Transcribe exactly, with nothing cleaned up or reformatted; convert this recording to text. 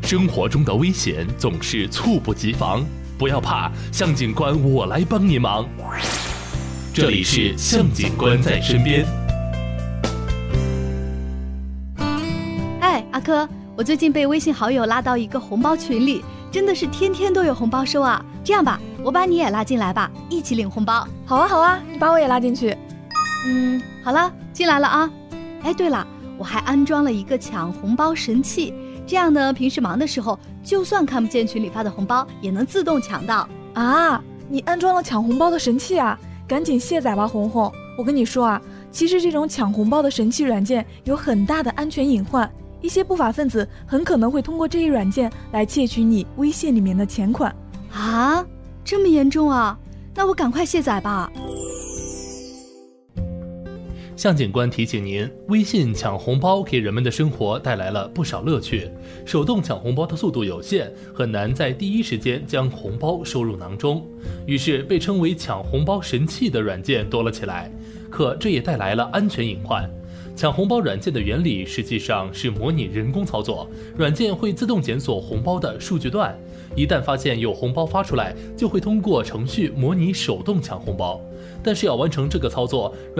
生活中的危险总是猝不及防，不要怕，向警官我来帮你忙。这里是向警官在身边。 嗨，阿珂，我最近被微信好友拉到一个红包群里，真的是天天都有红包收啊！这样吧，我把你也拉进来吧，一起领红包。 好啊好啊，你把我也拉进去。 嗯，好了，进来了啊。哎，对了，我还安装了一个抢红包神器，这样呢，平时忙的时候，就算看不见群里发的红包，也能自动抢到。 啊，你安装了抢红包的神器啊？赶紧卸载吧，红红。我跟你说啊，其实这种抢红包的神器软件有很大的安全隐患，一些不法分子很可能会通过这一软件来窃取你微信里面的钱款。 啊，这么严重啊？那我赶快卸载吧。 向警官提醒您，微信抢红包给人们的生活带来了不少乐趣。手动抢红包的速度有限，很难在第一时间将红包收入囊中，于是被称为抢红包神器的软件多了起来。可这也带来了安全隐患。抢红包软件的原理实际上是模拟人工操作，软件会自动检索红包的数据段，一旦发现有红包发出来，就会通过程序模拟手动抢红包。但是要完成这个操作，